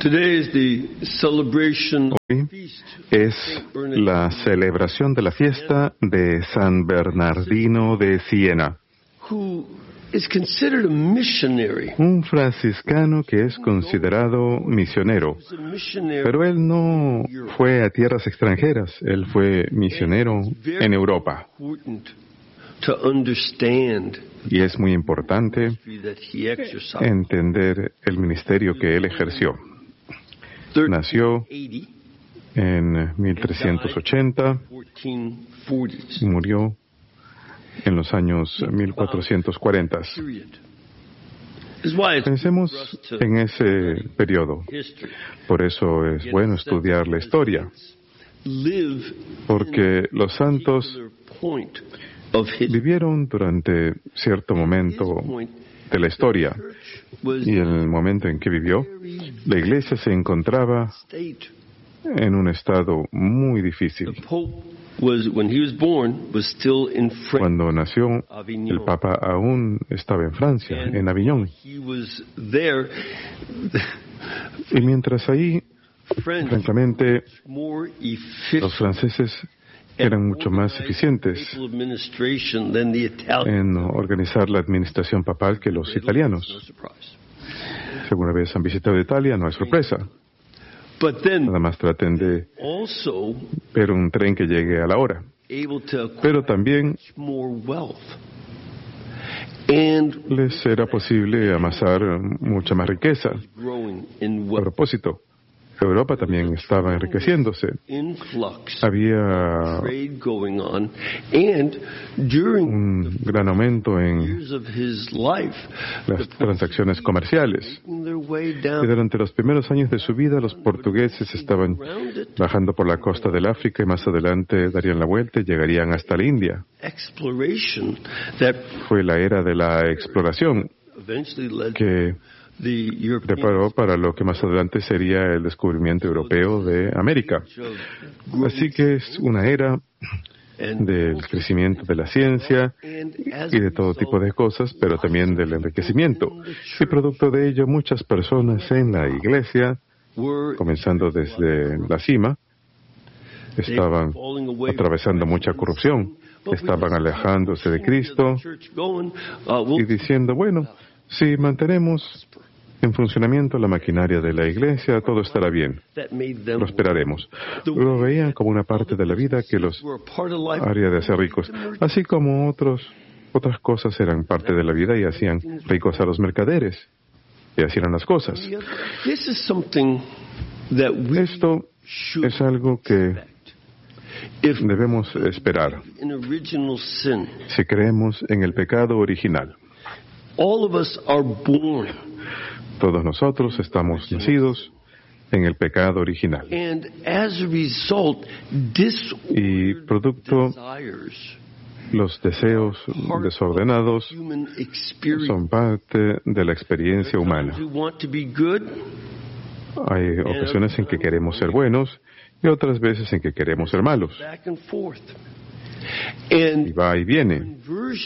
Hoy es la celebración de la fiesta de San Bernardino de Siena, un franciscano que es considerado misionero, pero él no fue a tierras extranjeras, él fue misionero en Europa. Y es muy importante entender el ministerio que él ejerció. Nació en 1380 y murió en los años 1440. Pensemos en ese periodo. Por eso es bueno estudiar la historia, porque los santos vivieron durante cierto momento de la historia, y en el momento en que vivió, la Iglesia se encontraba en un estado muy difícil. Cuando nació, el Papa aún estaba en Francia, en Aviñón. Y mientras ahí, francamente, los franceses eran mucho más eficientes en organizar la administración papal que los italianos. Si alguna vez han visitado Italia, no es sorpresa. Nada más traten de ver un tren que llegue a la hora. Pero también les será posible amasar mucha más riqueza. A propósito, Europa también estaba enriqueciéndose. Había un gran aumento en las transacciones comerciales. Y durante los primeros años de su vida, los portugueses estaban bajando por la costa del África y más adelante darían la vuelta y llegarían hasta la India. Fue la era de la exploración que preparó para lo que más adelante sería el descubrimiento europeo de América. Así que es una era del crecimiento de la ciencia y de todo tipo de cosas, pero también del enriquecimiento. Y producto de ello, muchas personas en la Iglesia, comenzando desde la cima, estaban atravesando mucha corrupción, estaban alejándose de Cristo y diciendo, bueno, si mantenemos en funcionamiento la maquinaria de la Iglesia, todo estará bien, prosperaremos. Lo veían como una parte de la vida que los haría de hacer ricos, así como otras cosas eran parte de la vida y hacían ricos a los mercaderes, y así eran las cosas. Esto es algo que debemos esperar si creemos en el pecado original. Todos nosotros estamos nacidos en el pecado original. Y producto, los deseos desordenados son parte de la experiencia humana. Hay ocasiones en que queremos ser buenos y otras veces en que queremos ser malos. Y va y viene.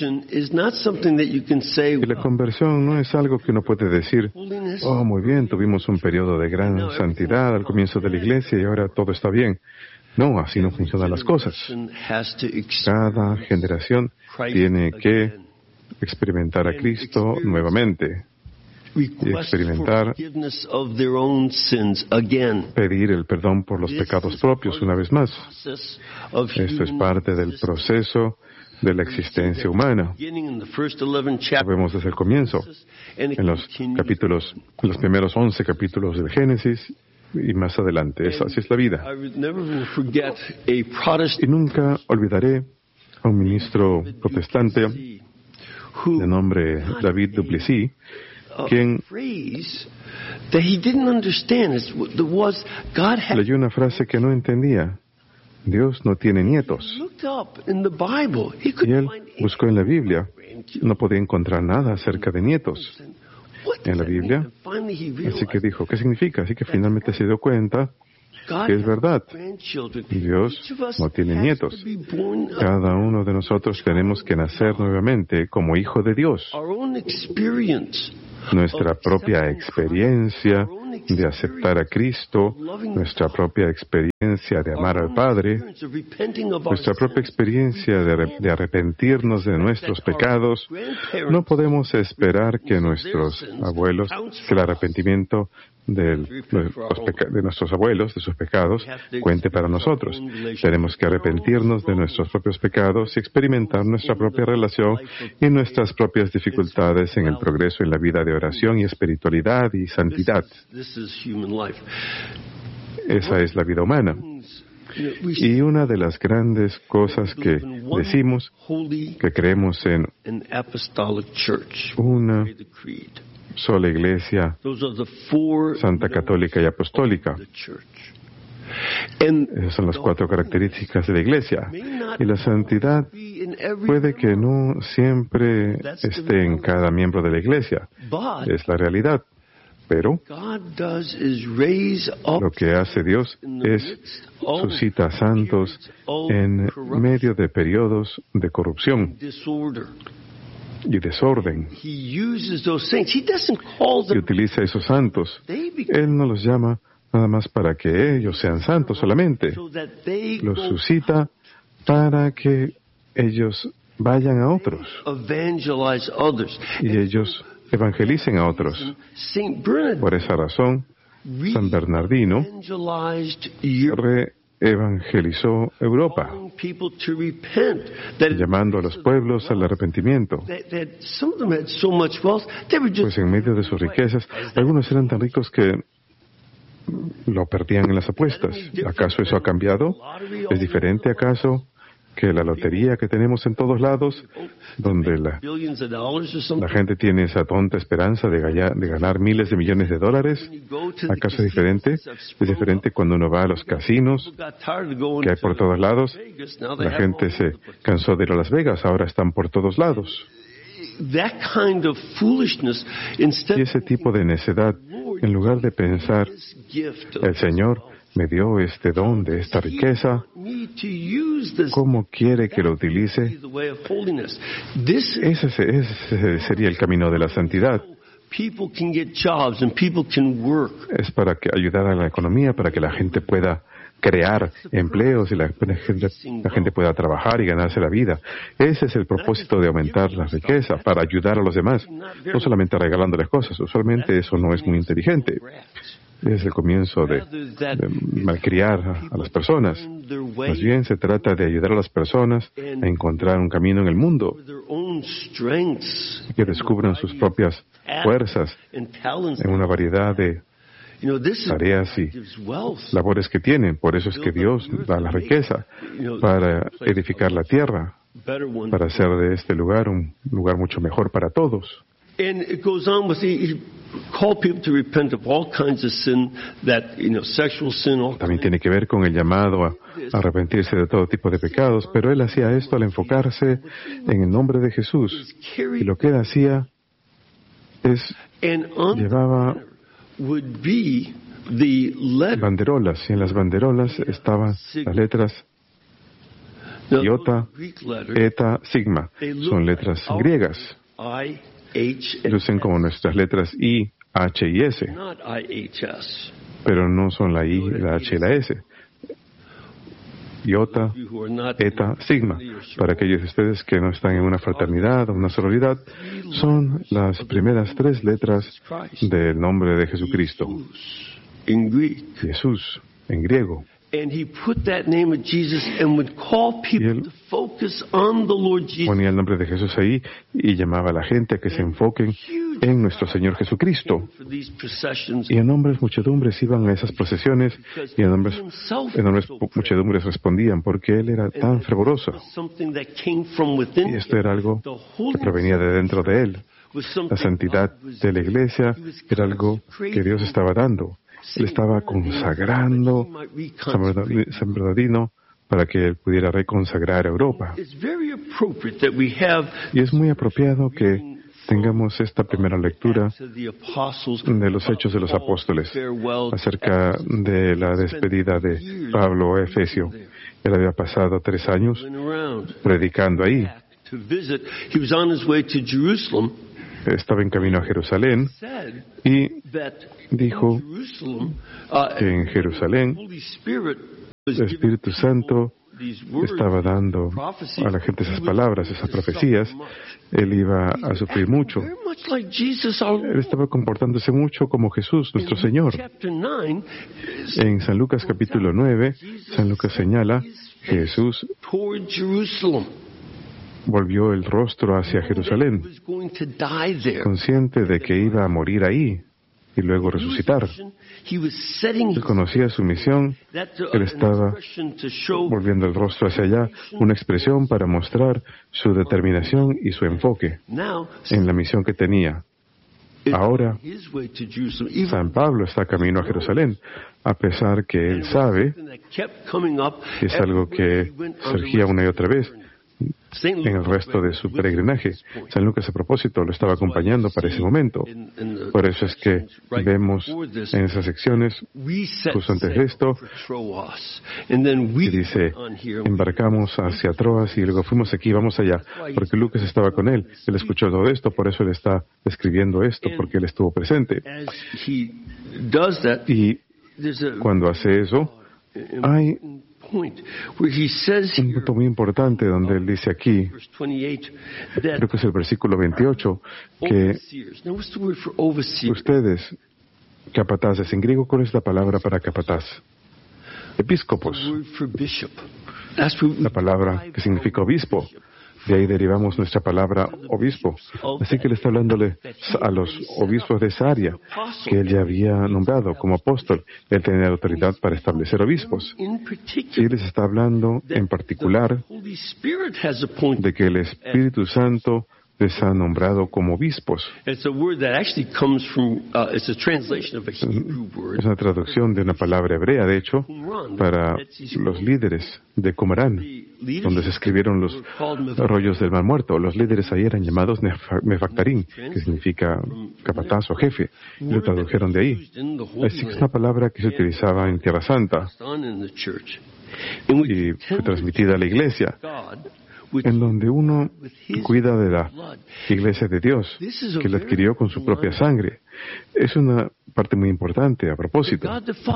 Y la conversión no es algo que uno puede decir, oh, muy bien, tuvimos un periodo de gran santidad al comienzo de la Iglesia y ahora todo está bien. No, así no funcionan las cosas. Cada generación tiene que experimentar a Cristo nuevamente. Y experimentar, pedir el perdón por los pecados propios una vez más. Esto es parte del proceso de la existencia humana. Lo vemos desde el comienzo, en los primeros 11 capítulos del Génesis y más adelante. Así es la vida. Y nunca olvidaré a un ministro protestante de nombre David Duplessis, quien leyó una frase que no entendía. Dios no tiene nietos. Y él buscó en la Biblia. No podía encontrar nada acerca de nietos en la Biblia. Así que dijo, ¿qué significa? Así que finalmente se dio cuenta que es verdad. Dios no tiene nietos. Cada uno de nosotros tenemos que nacer nuevamente como hijo de Dios. Nuestra propia experiencia de aceptar a Cristo, nuestra propia experiencia de amar al Padre, nuestra propia experiencia de arrepentirnos de nuestros pecados, no podemos esperar que nuestros abuelos, que el arrepentimiento de nuestros abuelos, de sus pecados, cuente para nosotros. Tenemos que arrepentirnos de nuestros propios pecados y experimentar nuestra propia relación y nuestras propias dificultades en el progreso en la vida de oración y espiritualidad y santidad. Esa es la vida humana. Y una de las grandes cosas que decimos, que creemos en una sola Iglesia, Santa, Católica y Apostólica. Esas son las 4 características de la Iglesia. Y la santidad puede que no siempre esté en cada miembro de la Iglesia. Es la realidad. Pero lo que hace Dios es suscita santos en medio de periodos de corrupción y desorden. Y utiliza esos santos. Él no los llama nada más para que ellos sean santos solamente. Los suscita para que ellos vayan a otros y ellos evangelicen a otros. Por esa razón, San Bernardino evangelizó Europa, llamando a los pueblos al arrepentimiento. Pues en medio de sus riquezas, algunos eran tan ricos que lo perdían en las apuestas. ¿Acaso eso ha cambiado? ¿Es diferente acaso que la lotería que tenemos en todos lados, donde la gente tiene esa tonta esperanza de ganar miles de millones de dólares? ¿Acaso es diferente? ¿Es diferente cuando uno va a los casinos que hay por todos lados? La gente se cansó de ir a Las Vegas, ahora están por todos lados. Y ese tipo de necedad, en lugar de pensar, el Señor me dio este don de esta riqueza, ¿cómo quiere que lo utilice? Ese sería el camino de la santidad. Es para ayudar a la economía, para que la gente pueda crear empleos y la gente pueda trabajar y ganarse la vida. Ese es el propósito de aumentar la riqueza, para ayudar a los demás, no solamente regalándoles cosas. Usualmente eso no es muy inteligente. Es el comienzo de malcriar a las personas. Más bien se trata de ayudar a las personas a encontrar un camino en el mundo, que descubran sus propias fuerzas en una variedad de tareas y labores que tienen. Por eso es que Dios da la riqueza, para edificar la tierra, para hacer de este lugar un lugar mucho mejor para todos. También tiene que ver con el llamado a arrepentirse de todo tipo de pecados, pero él hacía esto al enfocarse en el nombre de Jesús. Y lo que él hacía es llevaba banderolas, y en las banderolas estaban las letras iota, eta, sigma. Son letras griegas. Lucen como nuestras letras I, H y S, pero no son la I, la H y la S. Iota, eta, sigma. Para aquellos de ustedes que no están en una fraternidad o una sororidad, son las primeras 3 letras del nombre de Jesucristo. Jesús, en griego. Y él ponía el nombre de Jesús ahí y llamaba a la gente a que se enfoquen en nuestro Señor Jesucristo. Y enormes muchedumbres iban a esas procesiones y enormes muchedumbres respondían porque él era tan fervoroso. Y esto era algo que provenía de dentro de él. La santidad de la Iglesia era algo que Dios estaba dando. Él estaba consagrando San Bernardino para que él pudiera reconsagrar a Europa. Y es muy apropiado que tengamos esta primera lectura de los Hechos de los Apóstoles acerca de la despedida de Pablo a Efesio. Él había pasado 3 años predicando ahí. estaba en camino a Jerusalén y dijo que en Jerusalén el Espíritu Santo estaba dando a la gente esas palabras, esas profecías. Él iba a sufrir mucho. Él estaba comportándose mucho como Jesús, nuestro Señor. En San Lucas capítulo 9, San Lucas señala, Jesús volvió el rostro hacia Jerusalén, consciente de que iba a morir ahí y luego resucitar. Él conocía su misión. Él estaba volviendo el rostro hacia allá, una expresión para mostrar su determinación y su enfoque en la misión que tenía. Ahora, San Pablo está camino a Jerusalén, a pesar que él sabe que es algo que surgía una y otra vez en el resto de su peregrinaje. San Lucas, a propósito, lo estaba acompañando para ese momento. Por eso es que vemos en esas secciones, justo antes de esto, que dice, embarcamos hacia Troas y luego fuimos aquí, vamos allá, porque Lucas estaba con él. Él escuchó todo esto, por eso él está escribiendo esto, porque él estuvo presente. Y cuando hace eso, hay un punto muy importante donde él dice aquí, creo que es el versículo 28, que ustedes, capataces, en griego, ¿cuál es la palabra para capataz? Episcopos, la palabra que significa obispo. De ahí derivamos nuestra palabra obispo. Así que él está hablándole a los obispos de esa área, que él ya había nombrado como apóstol. Él tenía autoridad para establecer obispos. Y él les está hablando en particular de que el Espíritu Santo les ha nombrado como obispos. Es una traducción de una palabra hebrea, de hecho, para los líderes de Qumrán, donde se escribieron los rollos del Mar Muerto. Los líderes ahí eran llamados Nefactarim, que significa capataz o jefe, y lo tradujeron de ahí. Así que es una palabra que se utilizaba en Tierra Santa y fue transmitida a la iglesia, en donde uno cuida de la iglesia de Dios, que la adquirió con su propia sangre. Es una parte muy importante a propósito.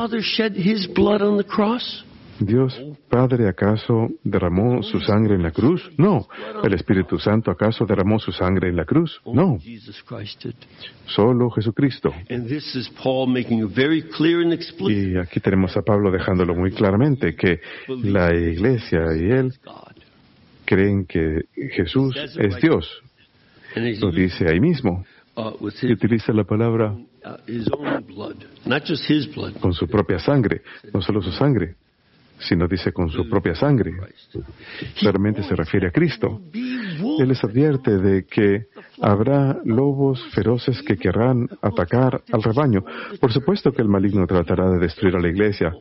¿Dios Padre acaso derramó su sangre en la cruz? No. ¿El Espíritu Santo acaso derramó su sangre en la cruz? No. Solo Jesucristo. Y aquí tenemos a Pablo dejándolo muy claramente, que la iglesia y él creen que Jesús es Dios. Lo dice ahí mismo. Y utiliza la palabra con su propia sangre, no solo su sangre, sino dice con su propia sangre. Claramente se refiere a Cristo. Él les advierte de que habrá lobos feroces que querrán atacar al rebaño. Por supuesto que el maligno tratará de destruir a la iglesia.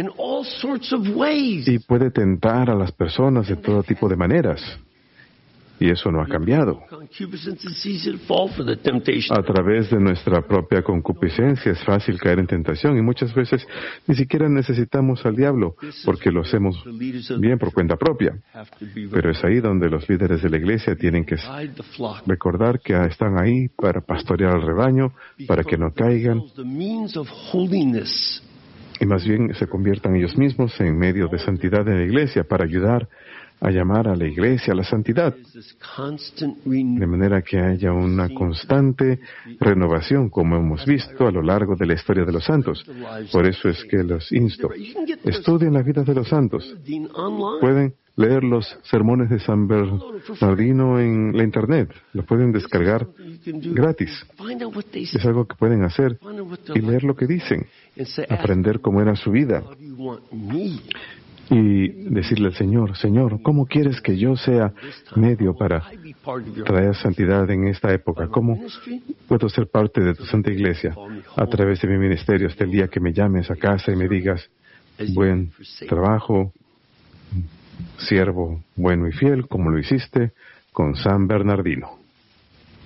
Y puede tentar a las personas de todo tipo de maneras. Y eso no ha cambiado. A través de nuestra propia concupiscencia es fácil caer en tentación y muchas veces ni siquiera necesitamos al diablo porque lo hacemos bien por cuenta propia. Pero es ahí donde los líderes de la iglesia tienen que recordar que están ahí para pastorear al rebaño, para que no caigan y más bien se conviertan ellos mismos en medio de santidad en la iglesia para ayudar a llamar a la iglesia a la santidad, de manera que haya una constante renovación, como hemos visto a lo largo de la historia de los santos. Por eso es que los insto. Estudien la vida de los santos. Pueden leer los sermones de San Bernardino en la Internet. Los pueden descargar gratis. Es algo que pueden hacer y leer lo que dicen, aprender cómo era su vida y decirle al Señor, Señor, ¿cómo quieres que yo sea medio para traer santidad en esta época? ¿Cómo puedo ser parte de tu Santa Iglesia a través de mi ministerio hasta el día que me llames a casa y me digas, buen trabajo, siervo bueno y fiel, como lo hiciste con San Bernardino?